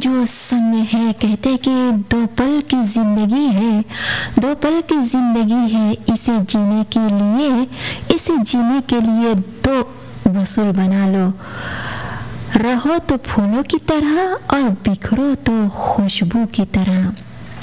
जो संग है, कहते कि 2 पल की जिंदगी है, 2 पल की जिंदगी है, इसे जीने के लिए 2 वसूल बना लो। रहो तो फूलों की तरह और बिखरो तो खुशबू की तरह।